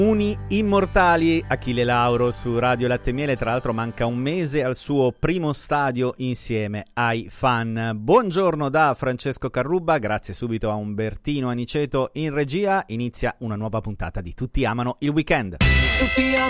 Uni immortali, Achille Lauro su Radio Latte e Miele. Tra l'altro manca un mese al suo primo stadio insieme ai fan. Buongiorno da Francesco Carrubba, grazie subito a Umbertino Aniceto in regia. Inizia una nuova puntata di Tutti amano il weekend. Tutti